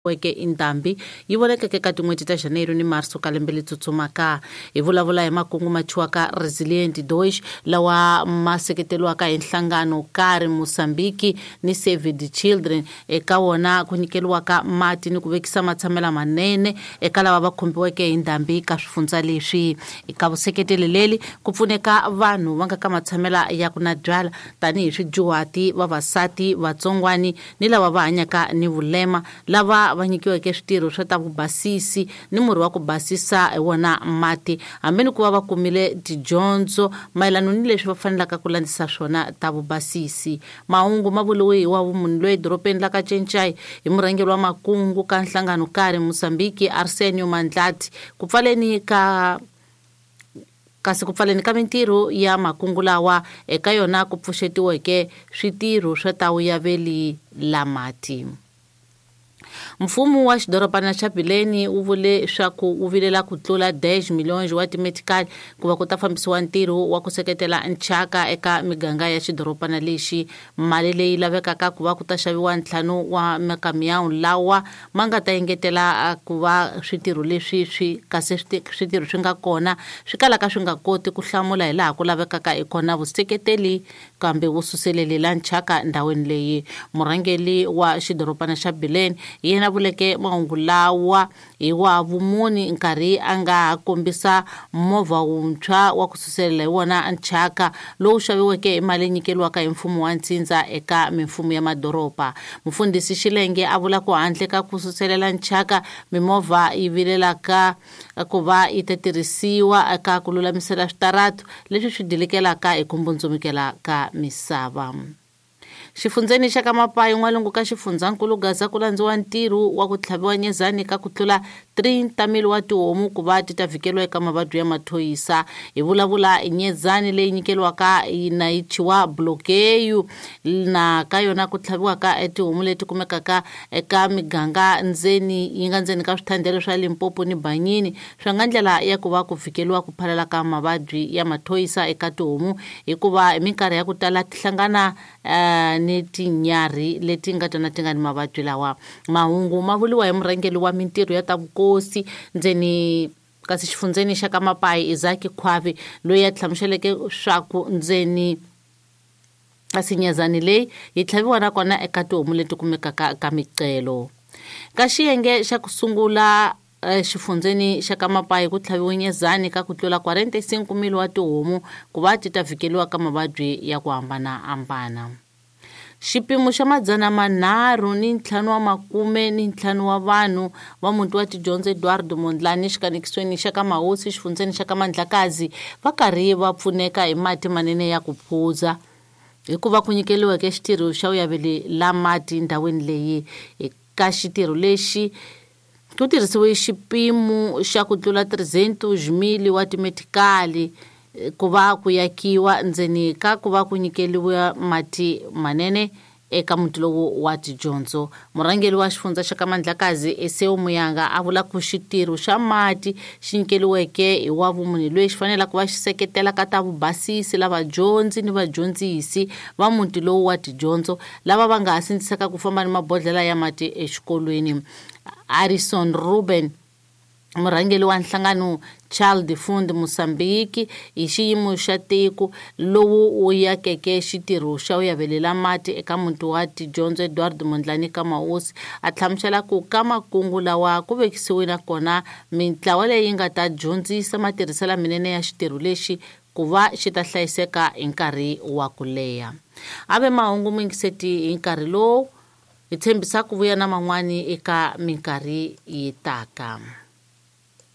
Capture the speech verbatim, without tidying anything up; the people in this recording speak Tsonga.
weke indhambi yi vonekeke ka tin'hweti ta Janeiro ni Marso ka lembe leri tsutsumaka. Hi vulavula hi makungu ma chiwaka Resilient Deutsch lawa ma seketeriwaka hi nhlangano Care Mozambique ni Save the Children, eka wona ku nyikeliwaka mati ni ku vekisa matshamela manene eka lava va khumbiweke hi ndhambi ka swifundza leswi. Eka vuseketeli leli ku pfuneka vanhu va nga ka matshamela ya ku na byala tanihi swidyuhati, vavasati, vatsongwani ni lava va hanyaka ni vulema lava va nyikiweke switirho swa ta vubasisi ni murhi wa ku basisa wona mati, hambi ni ku va va kumile tidyondzo mayelana ni leswi va fanelaka ku landzisa swona ta vubasisi. Mahungu ma vuliwe hi wa vumunhu loyi dorobeni la ka Cencai hi murhangeri wa makungu ka nhlangano Care Mozambique Arsenio Mandlati ku pfaleni ka kasi ku pfaleni ka mintirho ya makungu lawa eka yona ku pfuxetiweke switirho swa ta vuyaveli la mati. Mfumo wa xidorobana xa Bileni u vule swaku u vilela ku tlula dash miliyoni wa timetikali ku va ku ta fambisiwa ntirho wa ku seketela nchaka eka miganga ya xidorobana lexi. Mali leyi lavekaka ku va ku ta xaviwa ntlhanu wa makamiyawu lawa ma nga ta engetela ku va switirho leswi swi kasi switirho swi nga kona swi kalaka swi nga koti ku hlamula hi laha ku lavekaka ikona vuseketeli kambe vususeleli la nchaka ndhawini leyi. Murhangeli wa xidorobana xa Bileni yena vuleke mahungu lawa hi wa vumuni nkarhi a nga ha kombisa movha wuntshwa wa ku suselela hi wona nchaka lowu xaviweke hi mali nyikeliwaka hi mfumo wa ntsindza eka mimfumo ya madoroba. Mufundhisi Xilenge a vula ku handle ka ku suselela nchaka, mimovha yi vilelaka ku va yi ta tirhisiwa eka ku lulamisela switarata leswi swi dilekelaka hi ku mbundzumukela ka misava. Xifundzeni xa ka Mapayi n'walungu ka xifundzankulu Gaza ku landziwa ntirho wa ku tlhaviwa nyezani ka ku tlula three tamili wa tihomu ku va ti ta vhikeliwa eka mavabyi ya mathoyisa. Hi vulavula hi nyezani leyi nyikeliwaka na yi chiwa blokeyu na ka yona ku tlhaviwaka tihomu leti kumekaka eka miganga ndzeni yi nga ndzeni ka swithandelo swa Limpopo ni Banyini swi nga ndlela ya ku va ku vhikeliwa ku phalela ka mavabyi ya mathoyisa eka tihomu hikuva hi minkarhi ya ku tala ti hlangana uh, ni tinyarhi leti nga tana ti nga ni mavabyi lawa. Mahungu ma vuliwa hi murhangeli wa mintirho ya ta vukosi ndzeni kasi xifundzeni xa ka Mapayi Izaki Khwavi loyi ya tlhamuxeleke swaku ndzeni kasi nyezani leyi yi tlhaviwa na kona eka tihomu leti kumekaka ka Micelo. Ka xiyenge xa ku sungula xifundzeni xa ka Mapayi ku tlhaviwe nyezani ka ku tlula forty-five mili wa tihomu ku va ti ta vhikeliwa ka mavabyi ya ku hambanahambana. Xipimo xa madzana manharhu ni ntlhanu wa makume ni ntlhanu wa vanhu va muti wa tidyondzo Eduardo Mondlane xikanekisweni xa ka Mahosi xifundzeni xa ka Mandlakazi va karhi va pfuneka hi mati manene ya ku phuza hikuva ku nyikeliweke xitirho xa uyavele la mati ndhawini leyi. Eka xitirho lexi ku tirhisiwe xipimo xa ku tlula three mili wa timetikali ku va ku yakiwa ndzeni ka ku va ku nyikeliwa mati manene eka muti lowu wa tidyondzo. Murhangeli wa xifundza xa ka Mandlakazi Eseu Muyanga a vula ku xitirho xa mati xi nyikeliweke hi wa vumune loyi xi fanela ku va xi seketela ka ta vubasisi lava dyondzi ni vadyondzisi va muti lowu wa tidyondzo lava va nga ha sindzisaka ku famba ni mabodhlela ya mati exikolweni. Harrison Ruben murhangeli wa nhlangano Child Fund Mozambique hi xiyimo xa tiko lowu wu yakeke xitirho xa uyavelela mati eka muti wa tidyondzo Eduardo Mondlane ka Mahosi a tlhamuxela ku ka makungu lawa ku vekisiwe na kona mintlawa leyi nga ta dyondzisa matirhiselo manene ya xitirho lexi ku va xi ta hlayiseka hi nkarhi wa ku leha. Ave mahungu mingiseti hi nkarhi lowu hi tshembisa ku vuya na man'wani eka minkarhi yi taka.